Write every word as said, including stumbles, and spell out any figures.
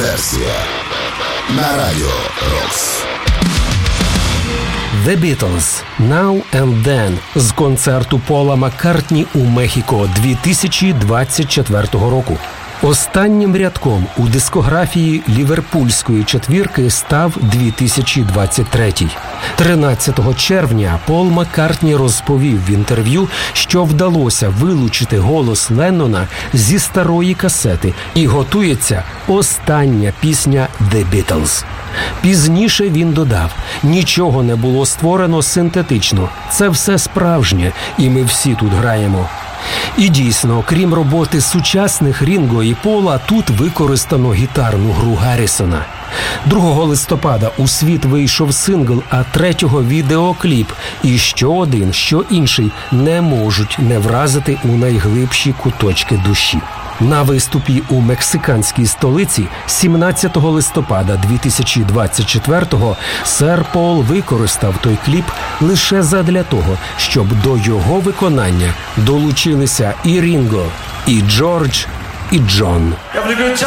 Версія на Радіо Рокс. The Beatles «Now and Then» з концерту Пола Маккартні у Мехіко дві тисячі двадцять четвертого року. Останнім рядком у дискографії ліверпульської четвірки став дві тисячі двадцять третій. тринадцятого червня Пол Маккартні розповів в інтерв'ю, що вдалося вилучити голос Леннона зі старої касети і готується остання пісня «The Beatles». Пізніше він додав: «Нічого не було створено синтетично, це все справжнє, і ми всі тут граємо». І дійсно, крім роботи сучасних Рінго і Пола, тут використано гітарну гру Гаррісона. другого листопада у світ вийшов сингл, а третього відеокліп. І що один, що інший не можуть не вразити у найглибші куточки душі. На виступі у мексиканській столиці сімнадцятого листопада дві тисячі двадцять четвертого сер Пол використав той кліп лише задля того, щоб до його виконання долучилися і Рінго, і Джордж, і Джон.